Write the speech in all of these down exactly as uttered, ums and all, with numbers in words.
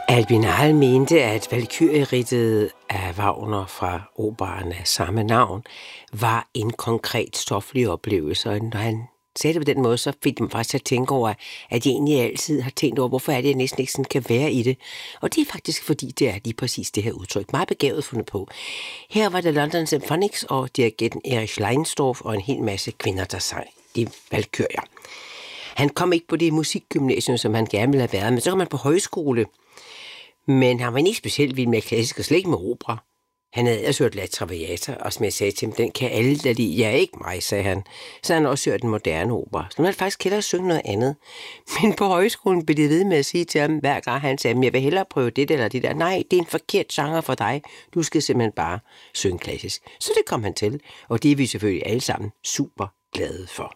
Albin Arl mente, at Valkyrieridtet af Wagner fra operaen af samme navn var en konkret stoflig oplevelse, og når han sagde det på den måde, så fik man faktisk at tænke over, at jeg egentlig altid har tænkt over, hvorfor er det, jeg næsten ikke sådan kan være i det. Og det er faktisk, fordi det er lige præcis det her udtryk. Meget begavet fundet på. Her var det London Symphonics og dirigenten Erich Leinsdorf og en hel masse kvinder, der sang de Valkyrier. Han kom ikke på det musikgymnasium, som han gerne ville have været, men så kom han på højskole. Men han var ikke specielt vild med klassisk og slet ikke med opera. Han havde også hørt La Traviata, og som jeg sagde til ham, den kan alle der lide. Ja, ikke mig, sagde han. Så han også hørt den moderne opera. Så han ville faktisk hellere synge noget andet. Men på højskolen blev det ved med at sige til ham, hver gang han sagde, jeg vil hellere prøve det eller det der. Nej, det er en forkert genre for dig. Du skal simpelthen bare synge klassisk. Så det kom han til, og det er vi selvfølgelig alle sammen super glade for.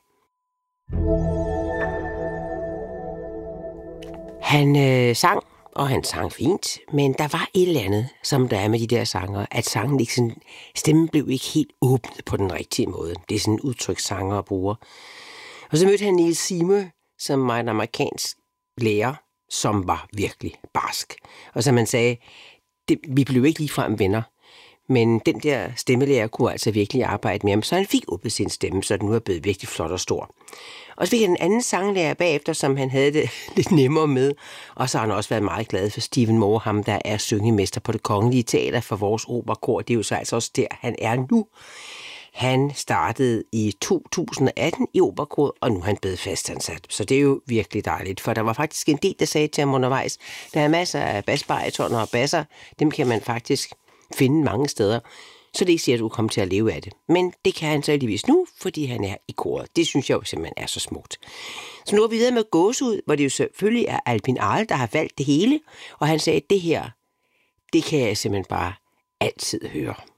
Han øh, sang, og han sang fint, men der var et eller andet, som der er med de der sanger, at sangen ikke sådan, stemmen blev ikke helt åbnet på den rigtige måde. Det er sådan en udtryk, sanger bruger. Og så mødte han Niels Seymour, som var en amerikansk lærer, som var virkelig barsk. Og som man sagde, det, vi blev ikke ligefrem venner, men den der stemmelærer kunne altså virkelig arbejde med ham, så han fik åbnet sin stemme, så den nu er blevet virkelig flot og stor. Og så fik han en anden sanglærer bagefter, som han havde det lidt nemmere med. Og så har han også været meget glad for Stephen Moore, ham der er syngemester på Det Kongelige Teater for vores operakor. Det er jo så altså også der, han er nu. Han startede i to tusind og atten i operakoret, og nu er han blevet fastansat. Så det er jo virkelig dejligt, for der var faktisk en del, der sagde til ham undervejs, der er masser af basbaritoner og basser, dem kan man faktisk finde mange steder. Så det ikke siger, at du kommer til at leve af det. Men det kan han så heldigvis nu, fordi han er i koret. Det synes jeg jo simpelthen er så smukt. Så nu er vi videre med Gåsehud, hvor det jo selvfølgelig er Albin Arl, der har valgt det hele. Og han sagde, at det her, det kan jeg simpelthen bare altid høre.